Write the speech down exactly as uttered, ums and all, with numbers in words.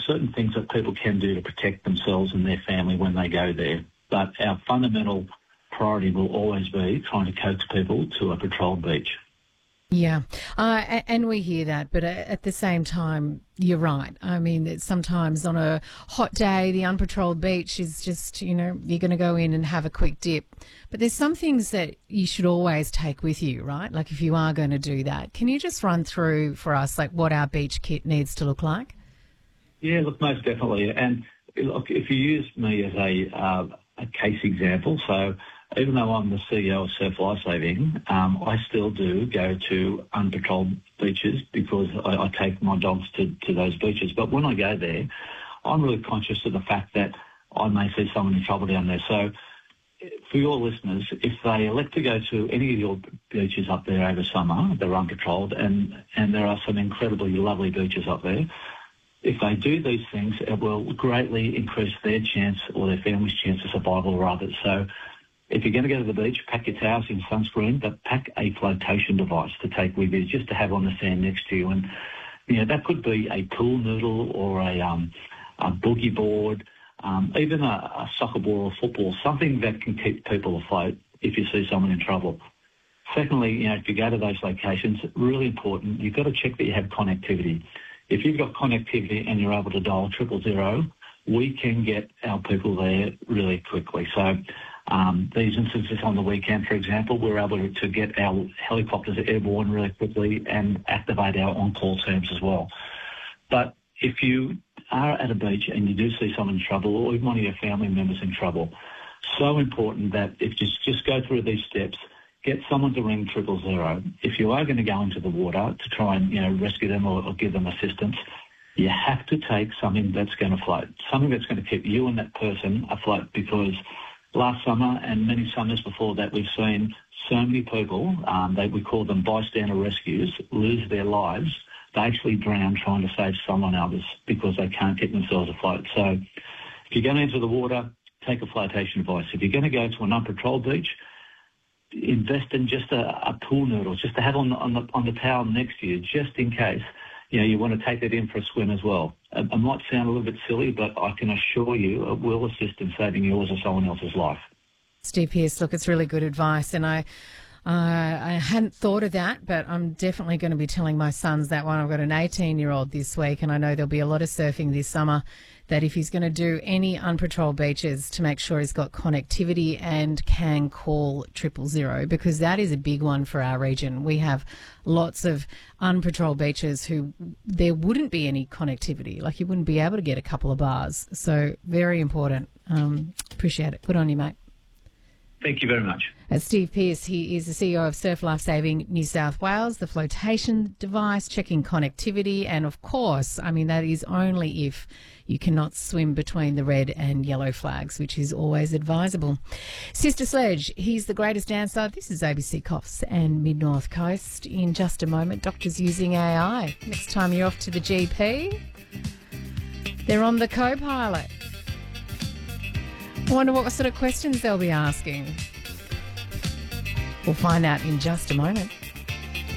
certain things that people can do to protect themselves and their family when they go there. But our fundamental priority will always be trying to coax people to a patrolled beach. Yeah, uh, and we hear that, but at the same time, you're right. I mean, that sometimes on a hot day, the unpatrolled beach is just, you know, you're going to go in and have a quick dip. But there's some things that you should always take with you, right? Like if you are going to do that. Can you just run through for us, like, what our beach kit needs to look like? Yeah, look, most definitely. And look, if you use me as a, uh, a case example, so even though I'm the C E O of Surf Lifesaving, um, I still do go to unpatrolled beaches because I, I take my dogs to, to those beaches. But when I go there, I'm really conscious of the fact that I may see someone in trouble down there. So for your listeners, if they elect to go to any of your beaches up there over summer, they're unpatrolled, and, and there are some incredibly lovely beaches up there. If they do these things, it will greatly increase their chance or their family's chance of survival rather. So if you're going to go to the beach, pack your towels and sunscreen, but pack a flotation device to take with you just to have on the sand next to you. And, you know, that could be a pool noodle or a, um, a boogie board, um, even a, a soccer ball or football, something that can keep people afloat if you see someone in trouble. Secondly, you know, if you go to those locations, really important, you've got to check that you have connectivity. If you've got connectivity and you're able to dial triple zero, we can get our people there really quickly. So um, these instances on the weekend, for example, we're able to, to get our helicopters airborne really quickly and activate our on-call teams as well. But if you are at a beach and you do see someone in trouble or even one of your family members in trouble, so important that if you just go through these steps, get someone to ring triple zero. If you are going to go into the water to try and, you know, rescue them or, or give them assistance, you have to take something that's going to float, something that's going to keep you and that person afloat, because last summer and many summers before that, we've seen so many people, um, they, we call them bystander rescues, lose their lives. They actually drown trying to save someone else because they can't keep themselves afloat. So if you're going into the water, take a flotation device. If you're going to go to an unpatrolled beach, invest in just a, a pool noodle, just to have on the, on the on the towel next to you, just in case, you know, you want to take that in for a swim as well. It, it might sound a little bit silly, but I can assure you it will assist in saving yours or someone else's life. Steve Pearce, look, it's really good advice, and I Uh, I hadn't thought of that, but I'm definitely going to be telling my sons that one. I've got an eighteen-year-old this week, and I know there'll be a lot of surfing this summer, that if he's going to do any unpatrolled beaches, to make sure he's got connectivity and can call triple zero, because that is a big one for our region. We have lots of unpatrolled beaches who there wouldn't be any connectivity, like you wouldn't be able to get a couple of bars. So very important. Um, appreciate it. Good on you, mate. Thank you very much. Uh, Steve Pearce, he is the C E O of Surf Lifesaving New South Wales, the flotation device, checking connectivity, and of course, I mean, that is only if you cannot swim between the red and yellow flags, which is always advisable. Sister Sledge, he's the greatest dancer. This is A B C Coffs and Mid-North Coast. In just a moment, doctors using A I. Next time you're off to the G P, they're on the co-pilot. I wonder what sort of questions they'll be asking. We'll find out in just a moment.